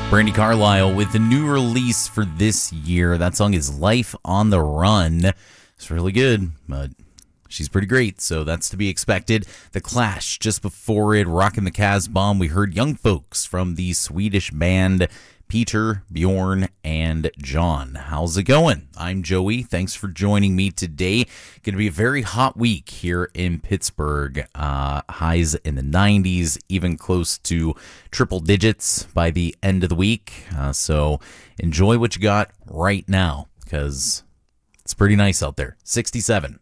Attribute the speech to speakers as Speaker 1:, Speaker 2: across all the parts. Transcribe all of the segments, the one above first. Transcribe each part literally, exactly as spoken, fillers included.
Speaker 1: Brandi Carlile with the new release for this year. That song is Life on the Run. It's really good, but she's pretty great, so that's to be expected. The Clash, just before it, Rockin' the Casbah, we heard Young Folks from the Swedish band Peter, Bjorn, and John. How's it going? I'm Joey. Thanks for joining me today. Going to be a very hot week here in Pittsburgh. Uh, highs in the nineties, even close to triple digits by the end of the week. Uh, so enjoy what you got right now, because it's pretty nice out there. sixty-seven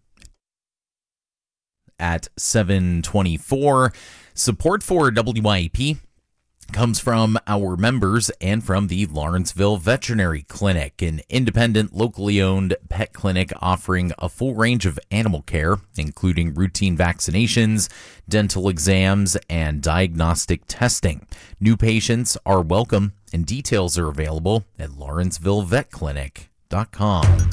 Speaker 1: at seven twenty-four. Support for W Y A P comes from our members and from the Lawrenceville Veterinary Clinic, an independent, locally owned pet clinic offering a full range of animal care, including routine vaccinations, dental exams, and diagnostic testing. New patients are welcome, and details are available at lawrenceville vet clinic dot com.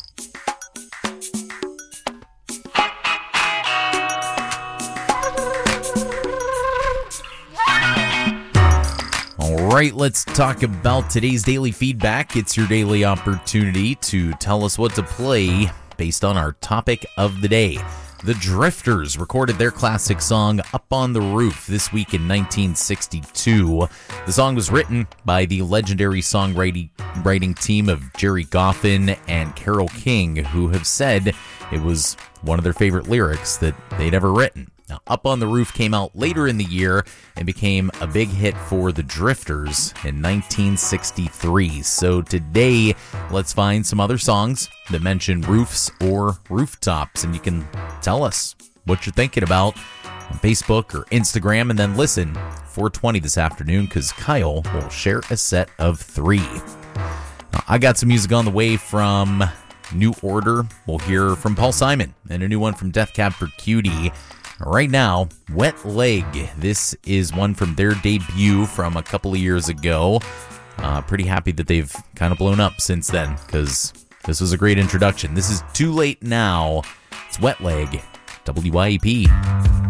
Speaker 1: All right, let's talk about today's daily feedback. It's your daily opportunity to tell us what to play based on our topic of the day. The Drifters recorded their classic song Up on the Roof this week in nineteen sixty-two. The song was written by the legendary songwriting writing team of Jerry Goffin and Carole King, who have said it was one of their favorite lyrics that they'd ever written. Now, Up on the Roof came out later in the year and became a big hit for the Drifters in nineteen sixty-three. So today, let's find some other songs that mention roofs or rooftops, and you can tell us what you're thinking about on Facebook or Instagram, and then listen four twenty this afternoon, because Kyle will share a set of three. Now, I got some music on the way from New Order. We'll hear from Paul Simon and a new one from Death Cab for Cutie. Right now, Wet Leg. This is one from their debut from a couple of years ago. Uh, pretty happy that they've kind of blown up since then, because this was a great introduction. This is Too Late Now. It's Wet Leg, W Y A P.